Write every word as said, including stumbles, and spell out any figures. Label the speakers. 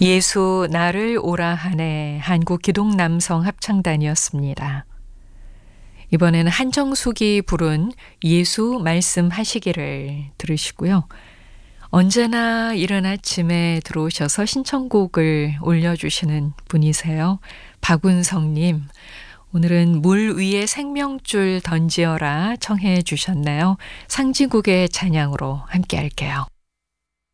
Speaker 1: 예수 나를 오라 하네 한국 기독 남성 합창단이었습니다. 이번에는 한정숙이 부른 예수 말씀하시기를 들으시고요. 언제나 이른 아침에 들어오셔서 신청곡을 올려주시는 분이세요. 박운성님, 오늘은 물 위에 생명줄 던지어라 청해 주셨나요? 상지국의 찬양으로 함께 할게요.